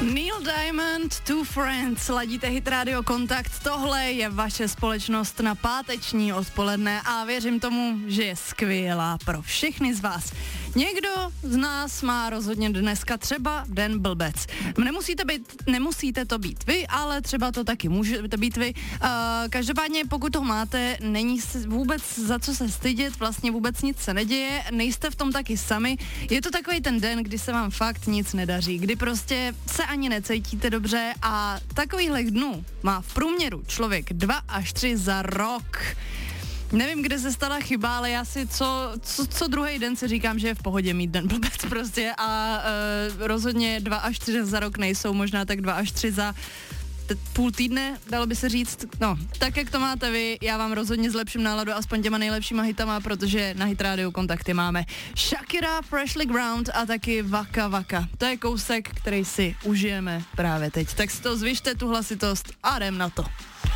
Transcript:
Neil Diamond, Two Friends, ladíte Hit Radio Kontakt, tohle je vaše společnost na páteční odpoledne a věřím tomu, že je skvělá pro všechny z vás. Někdo z nás má rozhodně dneska třeba den blbec. Nemusíte to být vy, ale třeba to taky můžete být vy. Každopádně, pokud to máte, není vůbec za co se stydět, vlastně vůbec nic se neděje, nejste v tom taky sami. Je to takový ten den, kdy se vám fakt nic nedaří, kdy prostě se ani necítíte dobře a takovýchhle dnů má v průměru člověk 2 až 3 za rok. Nevím, kde se stala chyba, ale já si co druhý den si říkám, že je v pohodě mít den blbec prostě a rozhodně 2 až 3 za rok nejsou, možná tak 2 až 3 za půl týdne, dalo by se říct. No, tak jak to máte vy, já vám rozhodně zlepším náladu aspoň těma nejlepšíma hitama, protože na Hit Radio Kontakty máme Shakira, Freshly Ground a taky Waka Waka. To je kousek, který si užijeme právě teď. Tak si to zvyšte, tu hlasitost a jdem na to.